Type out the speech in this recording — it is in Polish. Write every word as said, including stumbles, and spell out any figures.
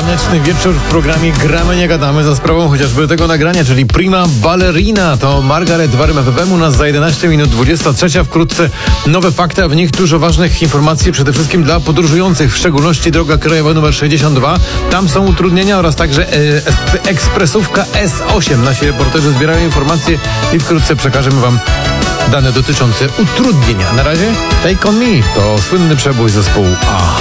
Taneczny wieczór w programie Gramy, nie gadamy, za sprawą chociażby tego nagrania, czyli Prima Ballerina. To Margaret w R M F F M, u nas za jedenaście minut dwudziesta trzecia. Wkrótce nowe fakty, a w nich dużo ważnych informacji, przede wszystkim dla podróżujących, w szczególności droga krajowa numer sześćdziesiąt dwa. Tam są utrudnienia oraz także e, ekspresówka S osiem. Nasi reporterzy zbierają informacje i wkrótce przekażemy wam dane dotyczące utrudnienia. Na razie Take On Me to słynny przebój zespołu A.